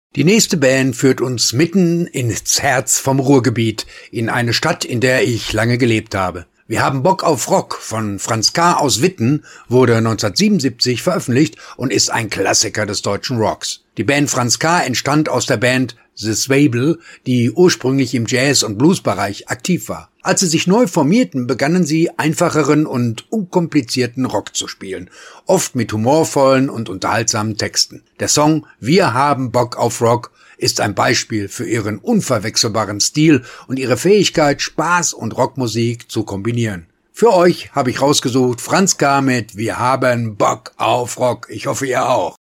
Die nächste Band führt uns mitten ins Herz vom Ruhrgebiet, in eine Stadt, in der ich lange gelebt habe. Wir haben Bock auf Rock von Franz K. aus Witten, wurde 1977 veröffentlicht und ist ein Klassiker des deutschen Rocks. Die Band Franz K. entstand aus der Band The Swabel, die ursprünglich im Jazz- und Bluesbereich aktiv war. Als sie sich neu formierten, begannen sie einfacheren und unkomplizierten Rock zu spielen, oft mit humorvollen und unterhaltsamen Texten. Der Song Wir haben Bock auf Rock ist ein Beispiel für ihren unverwechselbaren Stil und ihre Fähigkeit, Spaß und Rockmusik zu kombinieren. Für euch habe ich rausgesucht Franz K. mit Wir haben Bock auf Rock. Ich hoffe, ihr auch.